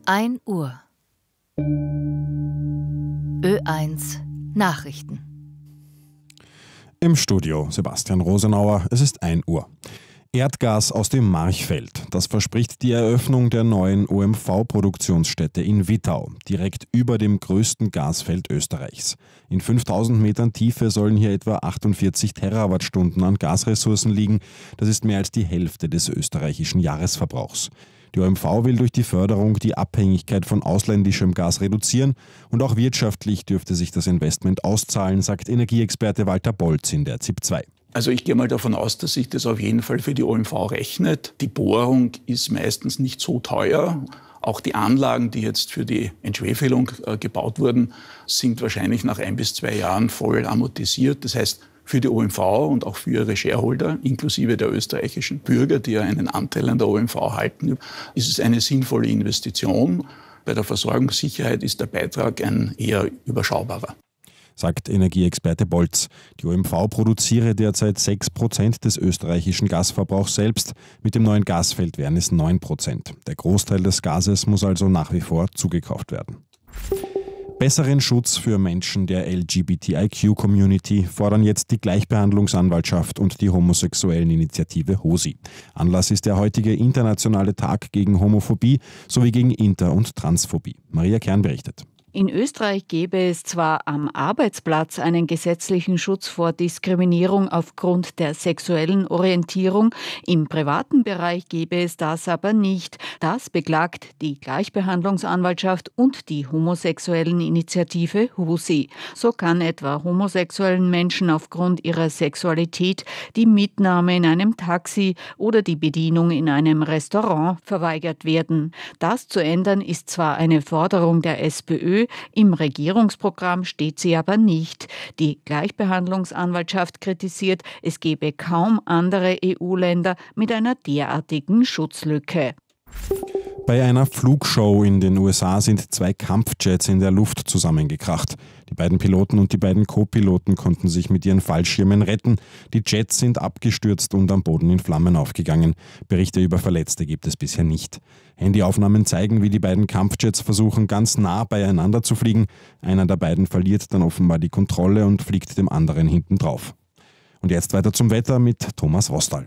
1 Uhr. Ö1 Nachrichten. Im Studio Sebastian Rosenauer, es ist 1 Uhr. Erdgas aus dem Marchfeld. Das verspricht die Eröffnung der neuen OMV-Produktionsstätte in Wittau, direkt über dem größten Gasfeld Österreichs. In 5000 Metern Tiefe sollen hier etwa 48 Terawattstunden an Gasressourcen liegen. Das ist mehr als die Hälfte des österreichischen Jahresverbrauchs. Die OMV will durch die Förderung die Abhängigkeit von ausländischem Gas reduzieren und auch wirtschaftlich dürfte sich das Investment auszahlen, sagt Energieexperte Walter Bolz in der ZIP 2. Also ich gehe mal davon aus, dass sich das auf jeden Fall für die OMV rechnet. Die Bohrung ist meistens nicht so teuer. Auch die Anlagen, die jetzt für die Entschwefelung gebaut wurden, sind wahrscheinlich nach 1 bis 2 Jahren voll amortisiert. Das heißt, für die OMV und auch für ihre Shareholder, inklusive der österreichischen Bürger, die ja einen Anteil an der OMV halten, ist es eine sinnvolle Investition. Bei der Versorgungssicherheit ist der Beitrag ein eher überschaubarer, sagt Energieexperte Bolz. Die OMV produziere derzeit 6% des österreichischen Gasverbrauchs selbst. Mit dem neuen Gasfeld wären es 9%. Der Großteil des Gases muss also nach wie vor zugekauft werden. Besseren Schutz für Menschen der LGBTIQ-Community fordern jetzt die Gleichbehandlungsanwaltschaft und die Homosexuelleninitiative HOSI. Anlass ist der heutige internationale Tag gegen Homophobie sowie gegen Inter- und Transphobie. Maria Kern berichtet. In Österreich gäbe es zwar am Arbeitsplatz einen gesetzlichen Schutz vor Diskriminierung aufgrund der sexuellen Orientierung, im privaten Bereich gäbe es das aber nicht. Das beklagt die Gleichbehandlungsanwaltschaft und die Homosexuelleninitiative HOSI. So kann etwa homosexuellen Menschen aufgrund ihrer Sexualität die Mitnahme in einem Taxi oder die Bedienung in einem Restaurant verweigert werden. Das zu ändern ist zwar eine Forderung der SPÖ, im Regierungsprogramm steht sie aber nicht. Die Gleichbehandlungsanwaltschaft kritisiert, es gebe kaum andere EU-Länder mit einer derartigen Schutzlücke. Bei einer Flugshow in den USA sind 2 Kampfjets in der Luft zusammengekracht. Die beiden Piloten und die beiden Co-Piloten konnten sich mit ihren Fallschirmen retten. Die Jets sind abgestürzt und am Boden in Flammen aufgegangen. Berichte über Verletzte gibt es bisher nicht. Handyaufnahmen zeigen, wie die beiden Kampfjets versuchen, ganz nah beieinander zu fliegen. Einer der beiden verliert dann offenbar die Kontrolle und fliegt dem anderen hinten drauf. Und jetzt weiter zum Wetter mit Thomas Rostal.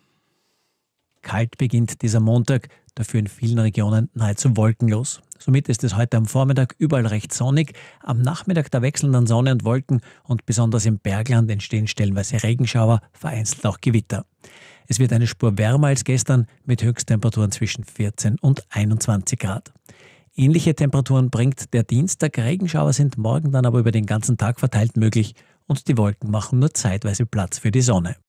Kalt beginnt dieser Montag, dafür in vielen Regionen nahezu wolkenlos. Somit ist es heute am Vormittag überall recht sonnig. Am Nachmittag da wechseln dann Sonne und Wolken und besonders im Bergland entstehen stellenweise Regenschauer, vereinzelt auch Gewitter. Es wird eine Spur wärmer als gestern mit Höchsttemperaturen zwischen 14 und 21 Grad. Ähnliche Temperaturen bringt der Dienstag. Regenschauer sind morgen dann aber über den ganzen Tag verteilt möglich und die Wolken machen nur zeitweise Platz für die Sonne.